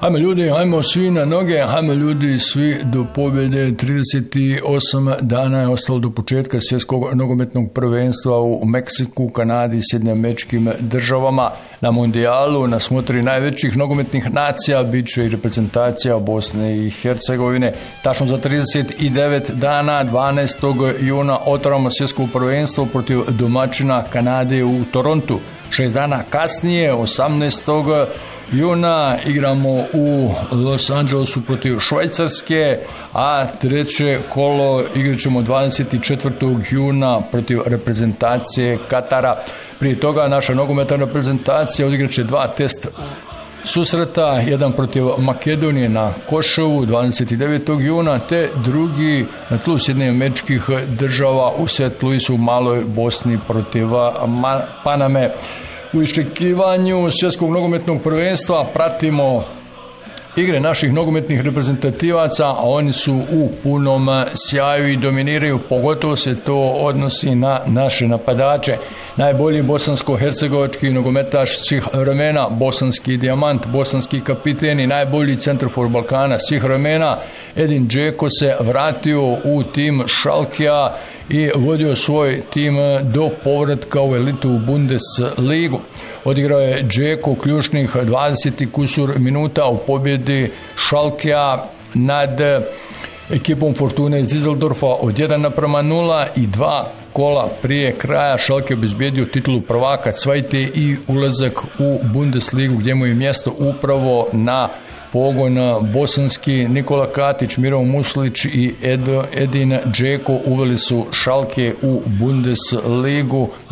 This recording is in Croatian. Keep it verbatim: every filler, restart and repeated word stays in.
Hajmo ljudi, hajmo svi na noge, hajmo ljudi svi do pobjede. trideset osam dana je ostalo do početka svjetskog nogometnog prvenstva u Meksiku, Kanadi i Sjedinjenim Američkim Državama. Na mundijalu, na smotri najvećih nogometnih nacija, bit će i reprezentacija Bosne i Hercegovine. Tačno za trideset devet dana, dvanaestog juna, otvaramo svjetsko prvenstvo protiv domaćina Kanade u Torontu. Šest dana kasnije, osamnaestog juna, igramo u Los Angelesu protiv Švajcarske, a treće kolo igrat ćemo dvadeset četvrtog juna protiv reprezentacije Katara. Prije toga naša nogometna reprezentacija odigrat će dva test susreta, jedan protiv Makedonije na Košovu dvadeset devetog juna, te drugi na tlu Sjedinjenih Američkih Država u Saint Louisu u Maloj Bosni protiv Paname. U iščekivanju svjetskog nogometnog prvenstva pratimo igre naših nogometnih reprezentativaca, a oni su u punom sjaju i dominiraju, pogotovo se to odnosi na naše napadače. Najbolji bosansko-hercegovački nogometaš svih vremena, bosanski dijamant, bosanski kapiten i najbolji centarfor Balkana svih vremena, Edin Džeko se vratio u tim Schalkea i vodio svoj tim do povratka u elitu u Bundesligu. Odigrao je Džeko ključnih dvadeset kusur minuta u pobjedi Schalkea nad ekipom Fortune iz Düsseldorfa od jedan naprema nula i dva kola prije kraja Schalke obezbijedio titulu prvaka Cvajte i ulazak u Bundesligu, gdje mu je mjesto upravo na pogon. Bosanski Nikola Katić, Miro Muslić i Edo, Edin Džeko uveli su Schalke u Bundesligu.